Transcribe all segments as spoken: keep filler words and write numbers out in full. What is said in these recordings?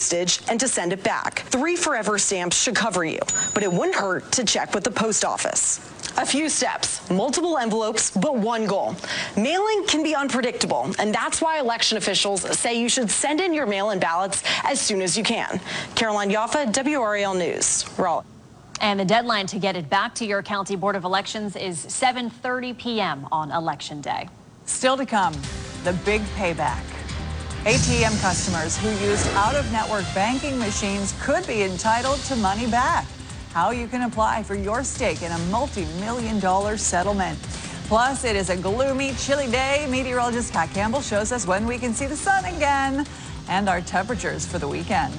postage and to send it back. Three Forever stamps should cover you, but it wouldn't hurt to check with the post office. A few steps, multiple envelopes, but one goal. Mailing can be unpredictable, and that's why election officials say you should send in your mail-in ballots as soon as you can. Caroline Yaffa, W R A L News, Raleigh. And the deadline to get it back to your county board of elections is seven thirty p m on Election Day. Still to come, the big payback. A T M customers who used out-of-network banking machines could be entitled to money back. How you can apply for your stake in a multi-million dollar settlement. Plus, it is a gloomy, chilly day. Meteorologist Kat Campbell shows us when we can see the sun again and our temperatures for the weekend.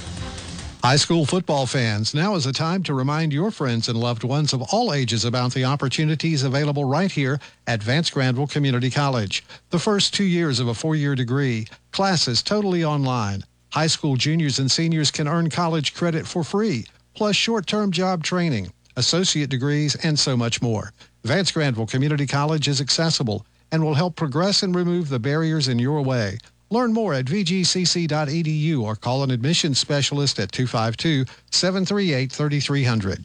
High school football fans, now is a time to remind your friends and loved ones of all ages about the opportunities available right here at Vance Granville Community College. The first two years of a four-year degree, classes totally online. High school juniors and seniors can earn college credit for free, plus short-term job training, associate degrees, and so much more. Vance Granville Community College is accessible and will help progress and remove the barriers in your way. Learn more at v g c c dot e d u or call an admissions specialist at two five two, seven three eight, three three zero zero.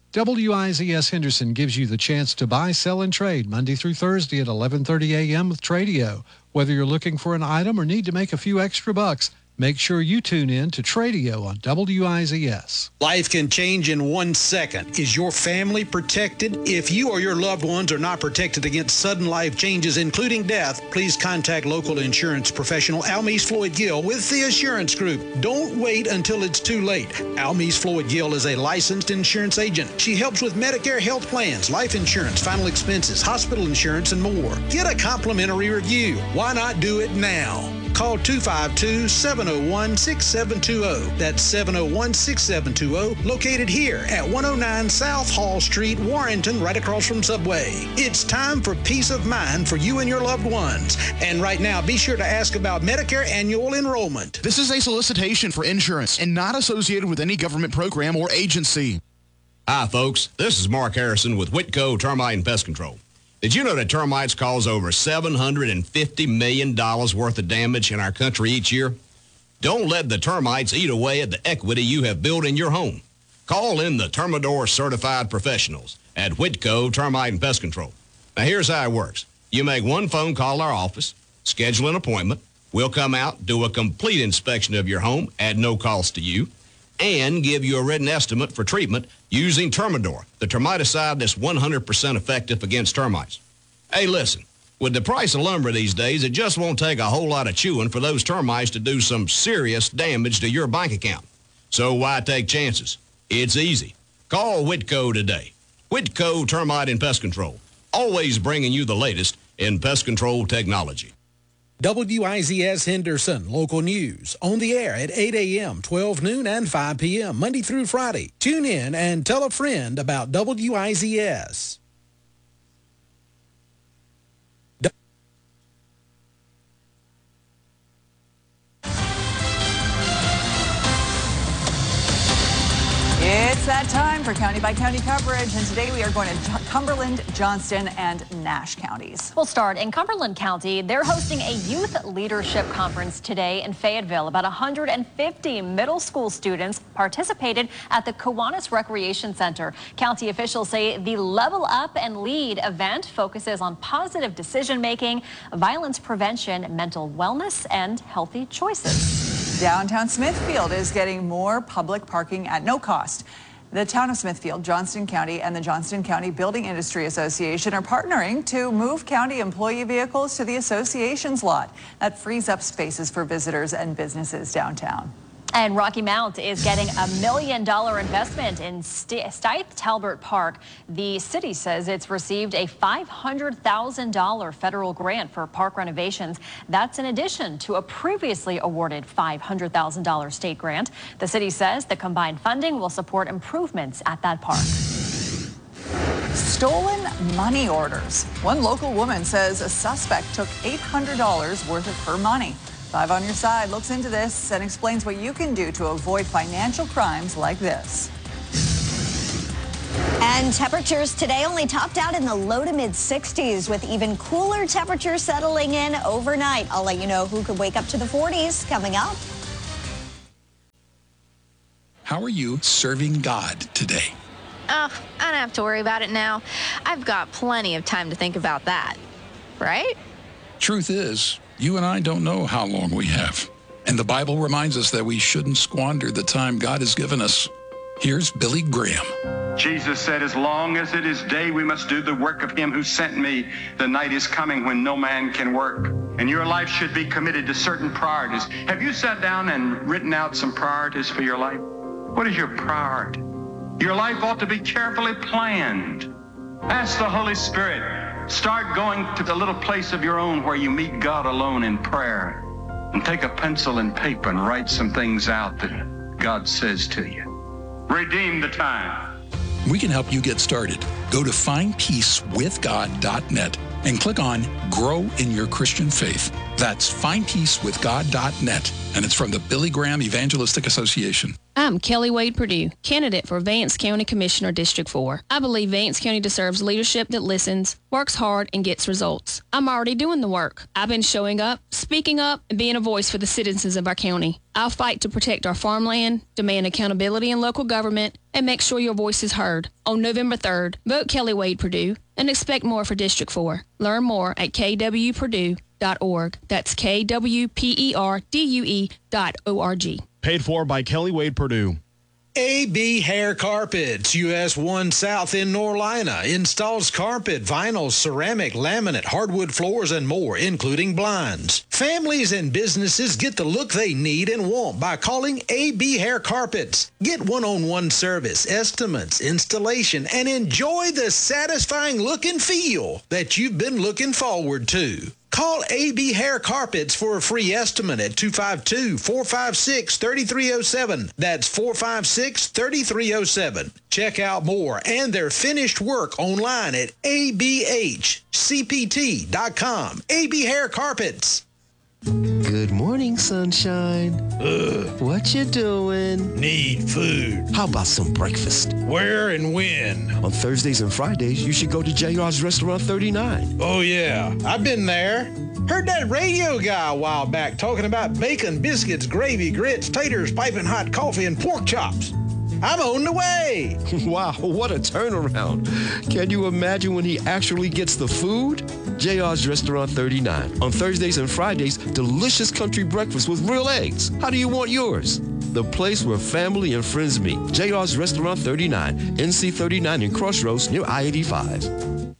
W I Z S Henderson gives you the chance to buy, sell, and trade Monday through Thursday at eleven thirty a m with Tradio. Whether you're looking for an item or need to make a few extra bucks, make sure you tune in to Tradio on W I Z S. Life can change in one second. Is your family protected? If you or your loved ones are not protected against sudden life changes, including death, please contact local insurance professional Almise Floyd Gill with the Assurance Group. Don't wait until it's too late. Almise Floyd Gill is a licensed insurance agent. She helps with Medicare health plans, life insurance, final expenses, hospital insurance, and more. Get a complimentary review. Why not do it now? Call two five two, seven oh one, six seven two oh. That's seven oh one, six seven two oh, located here at one oh nine South Hall Street, Warrenton, right across from Subway. It's time for peace of mind for you and your loved ones. And right now, be sure to ask about Medicare annual enrollment. This is a solicitation for insurance and not associated with any government program or agency. Hi, folks. This is Mark Harrison with Whitco Termite and Pest Control. Did you know that termites cause over seven hundred fifty million dollars worth of damage in our country each year? Don't let the termites eat away at the equity you have built in your home. Call in the Termidor certified professionals at Whitco Termite and Pest Control. Now, here's how it works. You make one phone call to our office, schedule an appointment. We'll come out, do a complete inspection of your home at no cost to you, and give you a written estimate for treatment using Termidor, the termiticide that's one hundred percent effective against termites. Hey, listen, with the price of lumber these days, it just won't take a whole lot of chewing for those termites to do some serious damage to your bank account. So why take chances? It's easy. Call Whitco today. Whitco Termite and Pest Control, always bringing you the latest in pest control technology. W I Z S Henderson Local News on the air at eight a m, twelve noon, and five p m Monday through Friday. Tune in and tell a friend about W I Z S. It's that time for County by County coverage, and today we are going to Cumberland, Johnston, and Nash counties. We'll start in Cumberland County. They're hosting a youth leadership conference today in Fayetteville. About one hundred fifty middle school students participated at the Kiwanis Recreation Center. County officials say the Level Up and Lead event focuses on positive decision-making, violence prevention, mental wellness, and healthy choices. Downtown Smithfield is getting more public parking at no cost. The town of Smithfield, Johnston County, and the Johnston County Building Industry Association are partnering to move county employee vehicles to the association's lot. That frees up spaces for visitors and businesses downtown. And Rocky Mount is getting a million dollar investment in Stith Talbert Park. The city says it's received a five hundred thousand dollar federal grant for park renovations. That's in addition to a previously awarded five hundred thousand dollar state grant. The city says the combined funding will support improvements at that park. Stolen money orders. One local woman says a suspect took eight hundred dollars worth of her money. Five on Your Side looks into this and explains what you can do to avoid financial crimes like this. And temperatures today only topped out in the low to mid sixties with even cooler temperatures settling in overnight. I'll let you know who could wake up to the forties coming up. How are you serving God today? Oh, I don't have to worry about it now. I've got plenty of time to think about that. Right? Truth is, you and I don't know how long we have. And the Bible reminds us that we shouldn't squander the time God has given us. Here's Billy Graham. Jesus said, as long as it is day, we must do the work of him who sent me. The night is coming when no man can work. And your life should be committed to certain priorities. Have you sat down and written out some priorities for your life? What is your priority? Your life ought to be carefully planned. Ask the Holy Spirit. Start going to the little place of your own where you meet God alone in prayer. And take a pencil and paper and write some things out that God says to you. Redeem the time. We can help you get started. Go to find peace with God dot net and click on Grow in Your Christian Faith. That's find peace with God dot net, and it's from the Billy Graham Evangelistic Association. I'm Kelly Wade Perdue, candidate for Vance County Commissioner District four. I believe Vance County deserves leadership that listens, works hard, and gets results. I'm already doing the work. I've been showing up, speaking up, and being a voice for the citizens of our county. I'll fight to protect our farmland, demand accountability in local government, and make sure your voice is heard. On November third, vote Kelly Wade Perdue and expect more for District four. Learn more at k w perdue dot org. That's K W P E R D U E dot O R G. Paid for by Kelly Wade Perdue. A B Hair Carpets, U S one South in Norlina, installs carpet, vinyl, ceramic, laminate, hardwood floors, and more, including blinds. Families and businesses get the look they need and want by calling A B Hair Carpets. Get one-on-one service, estimates, installation, and enjoy the satisfying look and feel that you've been looking forward to. Call A B Hair Carpets for a free estimate at two five two, four five six, three three zero seven. That's four five six, three three zero seven. Check out more and their finished work online at A B H C P T dot com. A B Hair Carpets. Good morning, sunshine. Ugh. What you doing? Need food. How about some breakfast? Where and when? On Thursdays and Fridays, you should go to J R's Restaurant thirty-nine. Oh, yeah. I've been there. Heard that radio guy a while back talking about bacon, biscuits, gravy, grits, taters, piping hot coffee, and pork chops. I'm on the way. Wow, what a turnaround. Can you imagine when he actually gets the food? J R's Restaurant thirty-nine. On Thursdays and Fridays, delicious country breakfast with real eggs. How do you want yours? The place where family and friends meet. J R's Restaurant thirty-nine, N C thirty-nine in Crossroads near I eighty-five.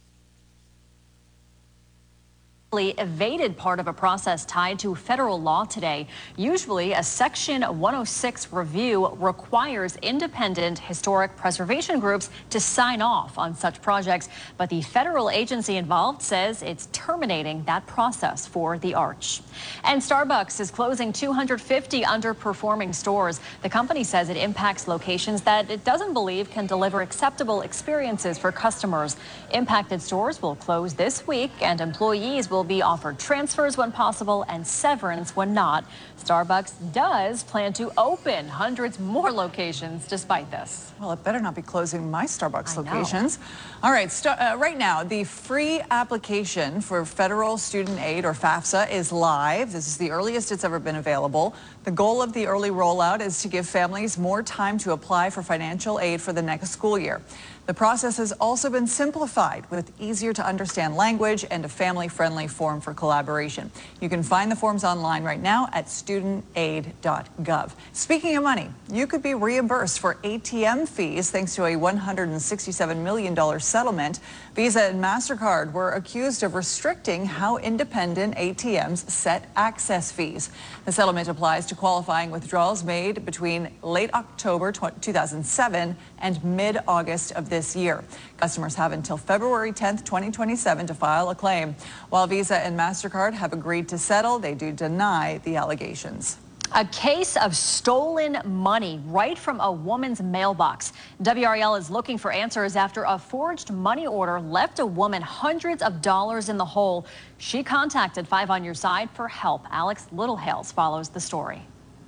Evaded part of a process tied to federal law today. Usually, a Section one oh six review requires independent historic preservation groups to sign off on such projects, but the federal agency involved says it's terminating that process for the Arch. And Starbucks is closing two hundred fifty underperforming stores. The company says it impacts locations that it doesn't believe can deliver acceptable experiences for customers. Impacted stores will close this week, and employees will be offered transfers when possible and severance when not. Starbucks does plan to open hundreds more locations despite this. Well, it better not be closing my Starbucks I locations. know. All right, st- uh, right now, the free application for federal student aid, or FAFSA, is live. This is the earliest it's ever been available. The goal of the early rollout is to give families more time to apply for financial aid for the next school year. The process has also been simplified with easier to understand language and a family-friendly form for collaboration. You can find the forms online right now at student aid dot gov. Speaking of money, you could be reimbursed for A T M fees thanks to a one hundred sixty-seven million dollars settlement. Visa and MasterCard were accused of restricting how independent A T Ms set access fees. The settlement applies to qualifying withdrawals made between late October two thousand seven and mid-August of this year. Customers have until February tenth, twenty twenty-seven to file a claim. While Visa and MasterCard have agreed to settle, they do deny the allegations. A case of stolen money right from a woman's mailbox. W R L is looking for answers after a forged money order left a woman hundreds of dollars in the hole. She contacted Five on Your Side for help. Alex Littlehales follows the story.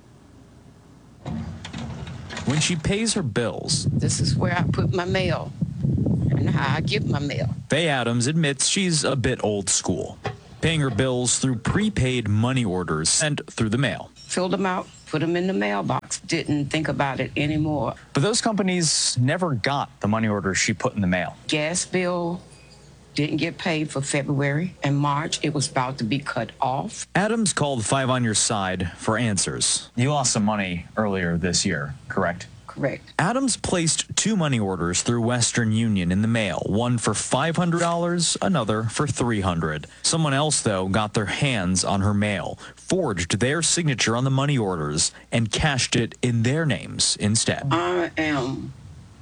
When she pays her bills, this is where I put my mail and how I get my mail. Faye Adams admits she's a bit old school, paying her bills through prepaid money orders sent through the mail. Filled them out, put them in the mailbox. didn't think about it anymore. But those companies never got the money orders she put in the mail. Gas bill didn't get paid for February and March. It was about to be cut off. Adams called Five on Your Side for answers. You lost some money earlier this year, correct? Correct. Adams placed two money orders through Western Union in the mail, one for five hundred dollars, another for three hundred dollars. Someone else, though, got their hands on her mail, forged their signature on the money orders, and cashed it in their names instead. I am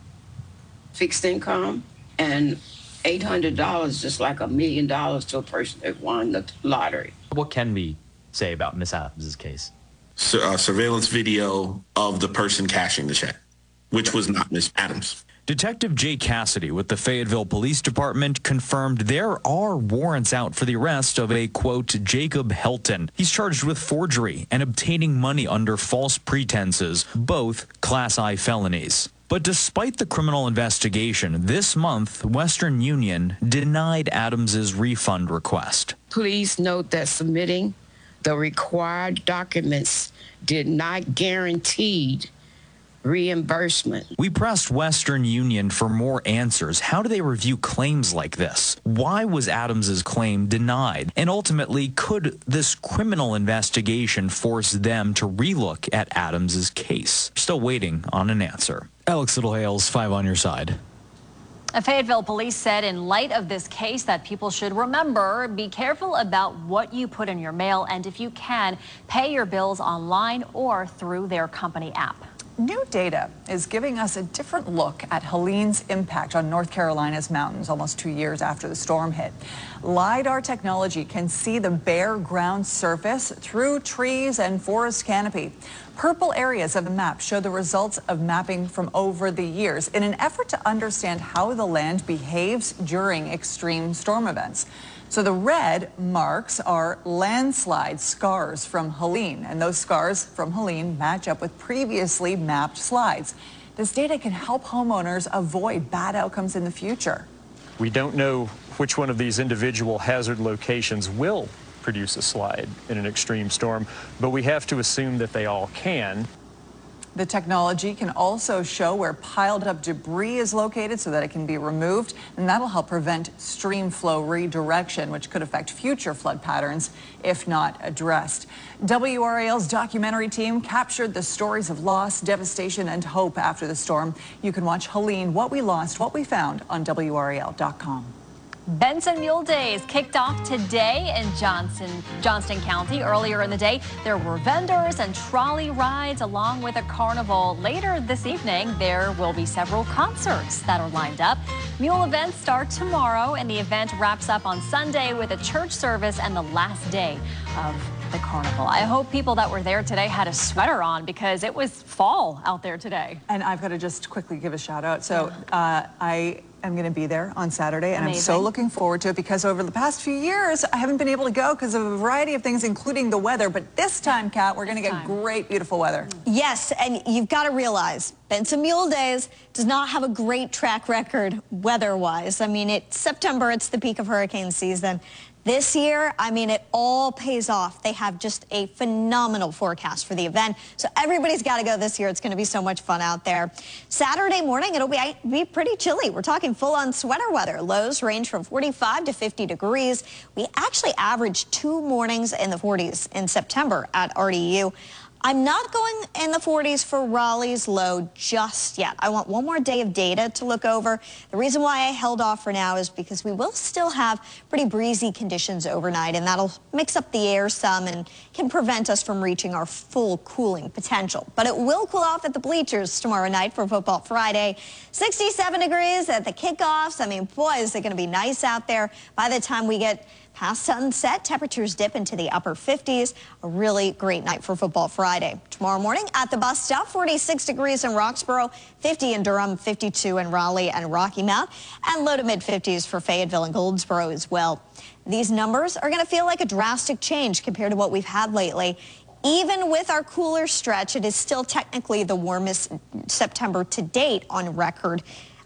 fixed income, and eight hundred dollars is like a million dollars to a person that won the lottery. What can we say about Miss Adams' case? Sur- uh, surveillance video of the person cashing the check, which was not Miss Adams. Detective Jay Cassidy with the Fayetteville Police Department confirmed there are warrants out for the arrest of a, quote, Jacob Helton. He's charged with forgery and obtaining money under false pretenses, both Class I felonies. But despite the criminal investigation, this month, Western Union denied Adams's refund request. Please note that submitting the required documents did not guarantee reimbursement. We pressed Western Union for more answers. How do they review claims like this? Why was Adams's claim denied? And ultimately, could this criminal investigation force them to relook at Adams's case? Still waiting on an answer. Alex Littlehales, Five on Your Side. Fayetteville police said in light of this case that people should remember, be careful about what you put in your mail, and if you can, pay your bills online or through their company app. New data is giving us a different look at Helene's impact on North Carolina's mountains almost two years after the storm hit. LiDAR technology can see the bare ground surface through trees and forest canopy. Purple areas of the map show the results of mapping from over the years in an effort to understand how the land behaves during extreme storm events. So the red marks are landslide scars from Helene, and those scars from Helene match up with previously mapped slides. This data can help homeowners avoid bad outcomes in the future. We don't know which one of these individual hazard locations will produce a slide in an extreme storm, but we have to assume that they all can. The technology can also show where piled up debris is located so that it can be removed, and that'll help prevent stream flow redirection, which could affect future flood patterns if not addressed. W R A L's documentary team captured the stories of loss, devastation, and hope after the storm. You can watch Helene, What We Lost, What We Found on W R A L dot com. Benson Mule Days kicked off today in Johnson, Johnston County. Earlier in the day, there were vendors and trolley rides along with a carnival. Later this evening, there will be several concerts that are lined up. Mule events start tomorrow, and the event wraps up on Sunday with a church service and the last day of the carnival. I hope people that were there today had a sweater on because it was fall out there today. And I've got to just quickly give a shout out. So uh, I am going to be there on Saturday, and Amazing. I'm so looking forward to it because over the past few years, I haven't been able to go because of a variety of things, including the weather. But this time, Kat, we're going to get great, beautiful weather. Yes, and you've got to realize Benson Mule Days does not have a great track record weather-wise. I mean, it's September, it's the peak of hurricane season. This year, I mean, it all pays off. They have just a phenomenal forecast for the event. So everybody's got to go this year. It's going to be so much fun out there. Saturday morning, it'll be, be pretty chilly. We're talking full-on sweater weather. Lows range from forty-five to fifty degrees. We actually averaged two mornings in the forties in September at R D U. I'm not going in the forties for Raleigh's low just yet. I want one more day of data to look over. The reason why I held off for now is because we will still have pretty breezy conditions overnight, and that'll mix up the air some and can prevent us from reaching our full cooling potential. But it will cool off at the bleachers tomorrow night for Football Friday. sixty-seven degrees at the kickoffs. I mean, boy, is it going to be nice out there. By the time we get past sunset, temperatures dip into the upper fifties. A really great night for Football Friday. Tomorrow morning at the bus stop, forty-six degrees in Roxborough, fifty in Durham, fifty-two in Raleigh and Rocky Mount, and low to mid fifties for Fayetteville and Goldsboro as well. These numbers are going to feel like a drastic change compared to what we've had lately. Even with our cooler stretch, it is still technically the warmest September to date on record.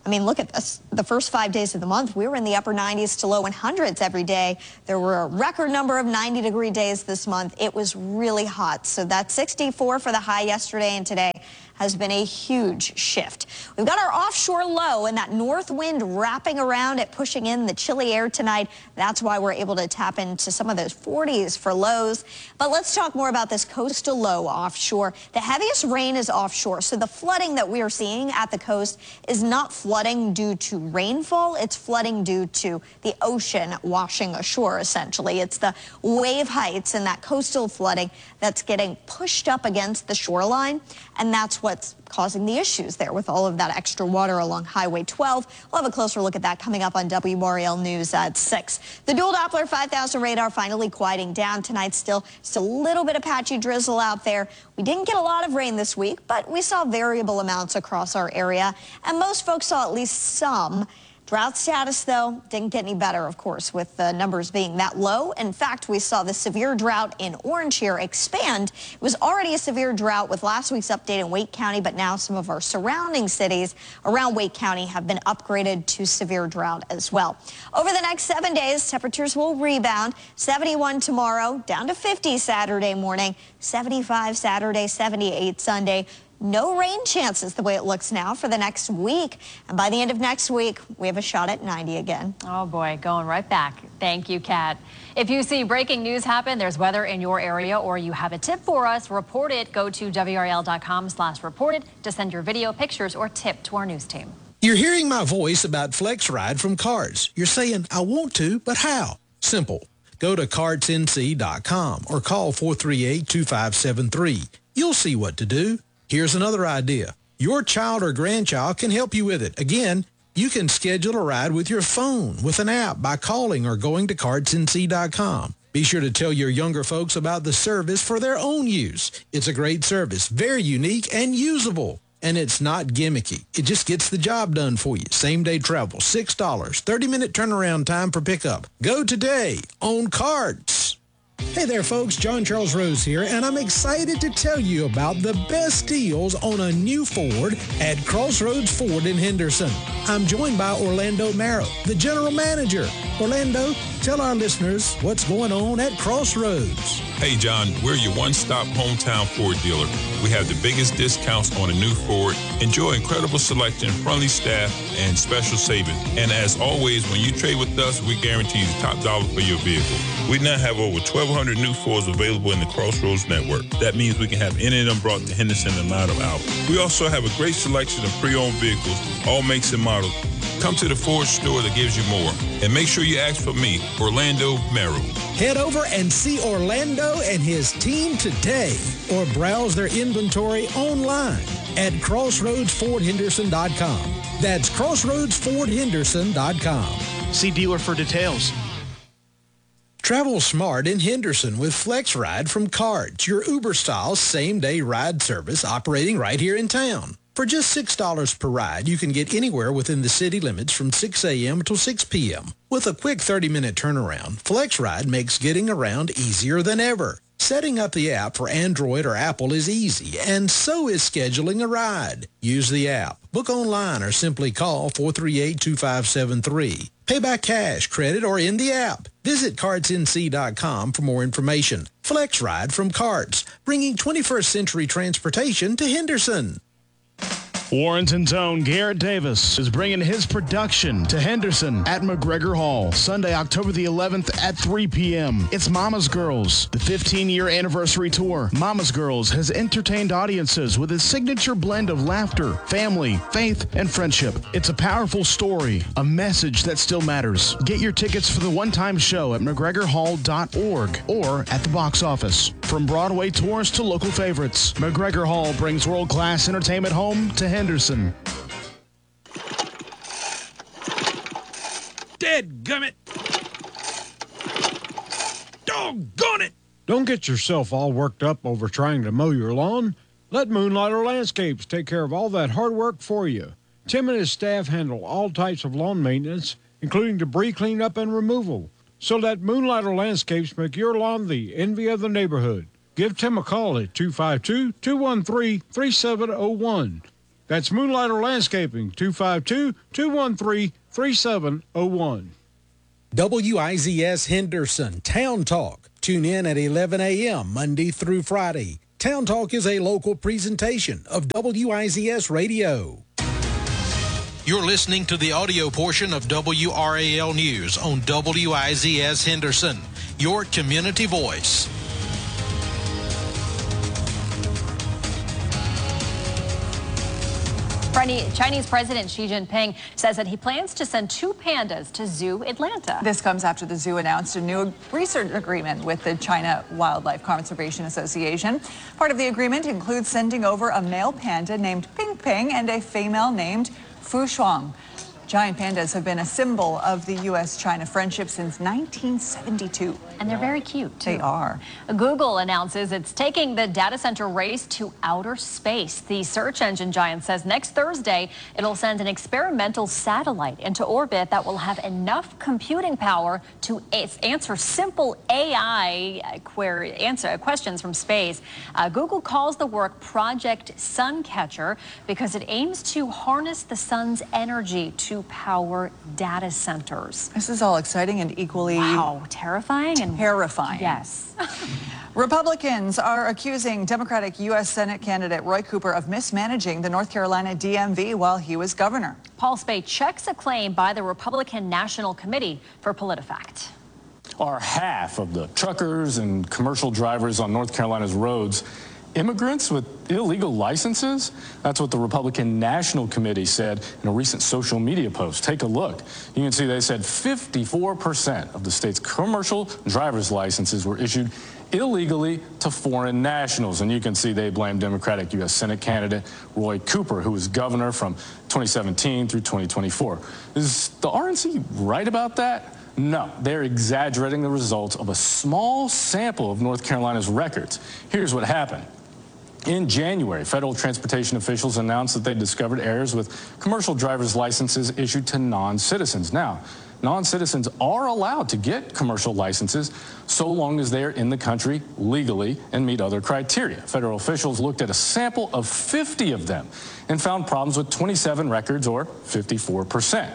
I mean, look at this. The first five days of the month, we were in the upper nineties to low hundreds every day. There were a record number of ninety degree days this month. It was really hot. So that sixty-four for the high yesterday and today has been a huge shift. We've got our offshore low and that north wind wrapping around it, pushing in the chilly air tonight. That's why we're able to tap into some of those forties for lows. But let's talk more about this coastal low offshore. The heaviest rain is offshore, so the flooding that we are seeing at the coast is not flooding due to rainfall. It's flooding due to the ocean washing ashore, essentially. It's the wave heights and that coastal flooding that's getting pushed up against the shoreline, and that's what's causing the issues there with all of that extra water along Highway twelve. We'll have a closer look at that coming up on W R L News at six. The dual Doppler five thousand radar finally quieting down tonight. Still, just a little bit of patchy drizzle out there. We didn't get a lot of rain this week, but we saw variable amounts across our area, and most folks saw at least some. Drought status, though, didn't get any better, of course, with the numbers being that low. In fact, we saw the severe drought in orange here expand. It was already a severe drought with last week's update in Wake County, but now some of our surrounding cities around Wake County have been upgraded to severe drought as well. Over the next seven days, temperatures will rebound. seventy-one tomorrow, down to fifty Saturday morning, seventy-five Saturday, seventy-eight Sunday. No rain chances the way it looks now for the next week. And by the end of next week, we have a shot at ninety again. Oh, boy, going right back. Thank you, Kat. If you see breaking news happen, there's weather in your area, or you have a tip for us, report it. Go to W R L dot com slash reported to send your video, pictures, or tip to our news team. You're hearing my voice about Flex Ride from Cards. You're saying, I want to, but how? Simple. Go to cards N C dot com or call four three eight, two five seven three. You'll see what to do. Here's another idea. Your child or grandchild can help you with it. Again, you can schedule a ride with your phone with an app by calling or going to cards N C dot com. Be sure to tell your younger folks about the service for their own use. It's a great service, very unique and usable. And it's not gimmicky. It just gets the job done for you. Same-day travel, six dollars, thirty-minute turnaround time for pickup. Go today on Cards. Hey there, folks. John Charles Rose here, and I'm excited to tell you about the best deals on a new Ford at Crossroads Ford in Henderson. I'm joined by Orlando Marrow, the general manager. Orlando, tell our listeners what's going on at Crossroads. Hey, John, we're your one-stop hometown Ford dealer. We have the biggest discounts on a new Ford. Enjoy incredible selection, friendly staff, and special savings. And as always, when you trade with us, we guarantee the top dollar for your vehicle. We now have over twelve hundred new Fords available in the Crossroads network. That means we can have any of them brought to Henderson in a matter of hours. We also have a great selection of pre-owned vehicles, all makes and models. Come to the Ford store that gives you more. And make sure you ask for me, Orlando Merrill. Head over and see Orlando and his team today, or browse their inventory online at crossroads ford henderson dot com. That's crossroads ford henderson dot com. See dealer for details. Travel smart in Henderson with Flex Ride from Cards, your Uber-style same-day ride service operating right here in town. For just six dollars per ride, you can get anywhere within the city limits from six a.m. till six p.m. With a quick thirty-minute turnaround, Flex Ride makes getting around easier than ever. Setting up the app for Android or Apple is easy, and so is scheduling a ride. Use the app, book online, or simply call four three eight, two five seven three. Pay by cash, credit, or in the app. Visit cards N C dot com for more information. Flex Ride from Cards, bringing twenty-first century transportation to Henderson. Warrenton's own Garrett Davis is bringing his production to Henderson at McGregor Hall, Sunday, October the eleventh at three p.m. It's Mama's Girls, the fifteen-year anniversary tour. Mama's Girls has entertained audiences with its signature blend of laughter, family, faith, and friendship. It's a powerful story, a message that still matters. Get your tickets for the one-time show at mcgregor hall dot org or at the box office. From Broadway tours to local favorites, McGregor Hall brings world-class entertainment home to Henderson. Henderson. Dadgummit! Doggone it! Don't get yourself all worked up over trying to mow your lawn. Let Moonlighter Landscapes take care of all that hard work for you. Tim and his staff handle all types of lawn maintenance, including debris cleanup and removal. So let Moonlighter Landscapes make your lawn the envy of the neighborhood. Give Tim a call at two five two, two one three, three seven zero one. That's Moonlighter Landscaping, two five two, two one three, three seven zero one. W I Z S Henderson Town Talk. Tune in at eleven a.m. Monday through Friday. Town Talk is a local presentation of W I Z S Radio. You're listening to the audio portion of W R A L News on W I Z S Henderson, your community voice. Chinese President Xi Jinping says that he plans to send two pandas to Zoo Atlanta. This comes after the zoo announced a new research agreement with the China Wildlife Conservation Association. Part of the agreement includes sending over a male panda named Ping Ping and a female named Fu Shuang. Giant pandas have been a symbol of the U S China friendship since nineteen seventy-two. And they're very cute, too. They are. Google announces it's taking the data center race to outer space. The search engine giant says next Thursday it'll send an experimental satellite into orbit that will have enough computing power to answer simple A I query, answer questions from space. Uh, Google calls the work Project Suncatcher because it aims to harness the sun's energy to power data centers. This is all exciting and equally wow, terrifying and terrifying. Yes. Republicans are accusing Democratic U S Senate candidate Roy Cooper of mismanaging the North Carolina D M V while he was governor. Paul Spade checks a claim by the Republican National Committee for PolitiFact. Are half of the truckers and commercial drivers on North Carolina's roads immigrants with illegal licenses? That's what the Republican National Committee said in a recent social media post. Take a look. You can see they said fifty-four percent of the state's commercial driver's licenses were issued illegally to foreign nationals. And you can see they blame Democratic U S Senate candidate Roy Cooper, who was governor from twenty seventeen through twenty twenty-four. Is the R N C right about that? No, they're exaggerating the results of a small sample of North Carolina's records. Here's what happened. In January, federal transportation officials announced that they discovered errors with commercial driver's licenses issued to non-citizens. Now, non-citizens are allowed to get commercial licenses so long as they are in the country legally and meet other criteria. Federal officials looked at a sample of fifty of them and found problems with twenty-seven records, or fifty-four percent.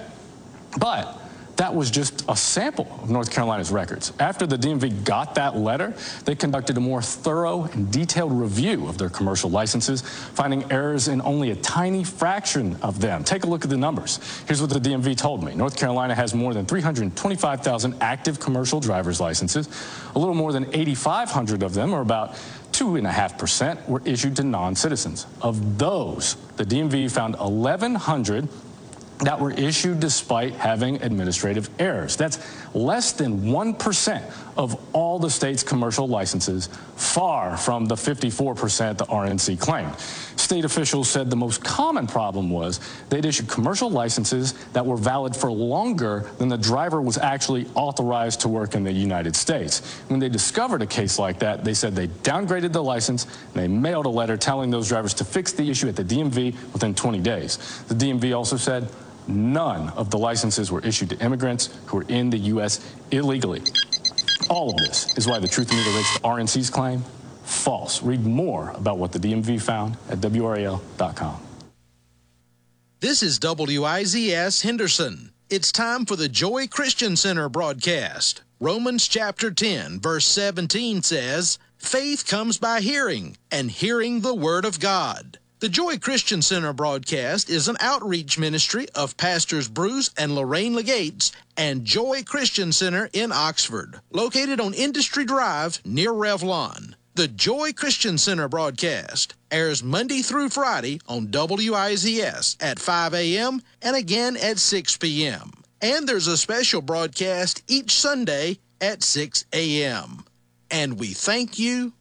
But that was just a sample of North Carolina's records. After the D M V got that letter, they conducted a more thorough and detailed review of their commercial licenses, finding errors in only a tiny fraction of them. Take a look at the numbers. Here's what the D M V told me. North Carolina has more than three hundred twenty-five thousand active commercial driver's licenses. A little more than eighty-five hundred of them, or about two point five percent, were issued to non-citizens. Of those, the D M V found eleven hundred that were issued despite having administrative errors. That's less than one percent of all the state's commercial licenses, far from the fifty-four percent the R N C claimed. State officials said the most common problem was they'd issued commercial licenses that were valid for longer than the driver was actually authorized to work in the United States. When they discovered a case like that, they said they downgraded the license and they mailed a letter telling those drivers to fix the issue at the D M V within twenty days. The D M V also said none of the licenses were issued to immigrants who were in the U S illegally. All of this is why the Truth Meter rates the R N C's claim false. Read more about what the D M V found at W R A L dot com. This is W I Z S Henderson. It's time for the Joy Christian Center broadcast. Romans chapter ten, verse seventeen says, "Faith comes by hearing, and hearing the word of God." The Joy Christian Center broadcast is an outreach ministry of Pastors Bruce and Lorraine Legates and Joy Christian Center in Oxford, located on Industry Drive near Revlon. The Joy Christian Center broadcast airs Monday through Friday on W I Z S at five a.m. and again at six p.m. And there's a special broadcast each Sunday at six a.m. And we thank you